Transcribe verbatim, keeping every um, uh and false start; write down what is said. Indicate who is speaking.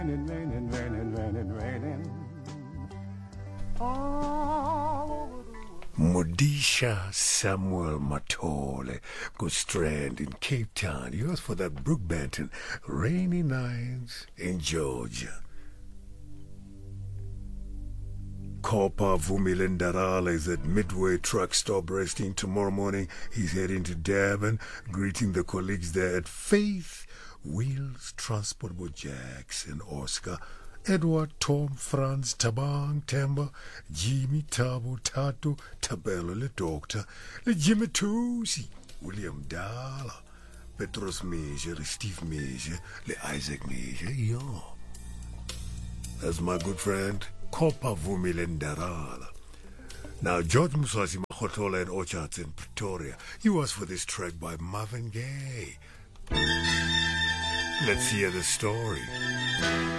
Speaker 1: Raining, raining, raining, raining, raining. All over the world.
Speaker 2: Modisha Samuel Matole could strand in Cape Town. He was for that Brookbanton rainy nights in Georgia. Corpa Vumilendarala is at Midway truck stop resting. Tomorrow morning he's heading to Durban, greeting the colleagues there at Faith Wheels Transport with Jackson, Oscar, Edward, Tom, Franz, Tabang, Temba, Jimmy, Tabu, Tato, Tabelo, le Doctor, le Jimmy Tusi, William Dala, Petros Major, le Steve Major, le Isaac Major, yo. That's my good friend, Kopa Vumilendarala. Now, George Musasi Mahotola and Orchards in Pretoria. He was for this track by Marvin Gaye. Let's hear the story.